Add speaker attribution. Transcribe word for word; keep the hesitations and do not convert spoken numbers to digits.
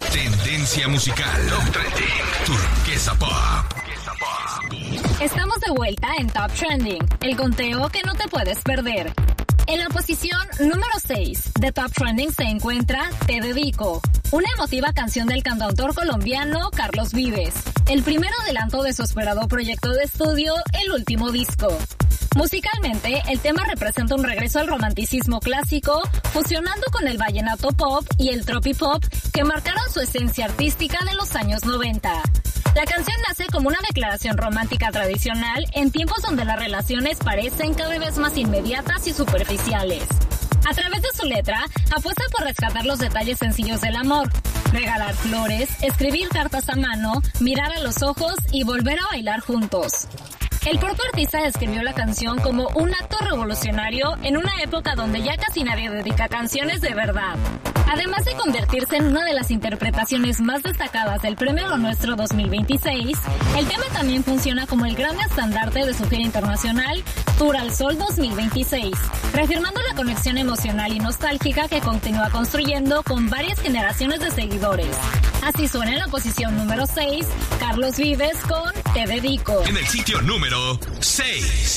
Speaker 1: Tendencia musical. Top Trending. Turquesa Pop.
Speaker 2: Estamos de vuelta en Top Trending, el conteo que no te puedes perder. En la posición número seis de Top Trending se encuentra Te Dedico, una emotiva canción del cantautor colombiano Carlos Vives, el primer adelanto de su esperado proyecto de estudio, el último disco. Musicalmente, el tema representa un regreso al romanticismo clásico, fusionando con el vallenato pop y el tropipop que marcaron su esencia artística de los años noventa. La canción nace como una declaración romántica tradicional en tiempos donde las relaciones parecen cada vez más inmediatas y superficiales. A través de su letra, apuesta por rescatar los detalles sencillos del amor, regalar flores, escribir cartas a mano, mirar a los ojos y volver a bailar juntos. El propio artista describió la canción como un acto revolucionario en una época donde ya casi nadie dedica canciones de verdad. Además de convertirse en una de las interpretaciones más destacadas del Premio Lo Nuestro dos mil veintiséis, el tema también funciona como el gran estandarte de su gira internacional Tour al Sol dos mil veintiséis, reafirmando la conexión emocional y nostálgica que continúa construyendo con varias generaciones de seguidores. Así suena en la posición número seis, Carlos Vives con Te Dedico.
Speaker 1: En el sitio número seis.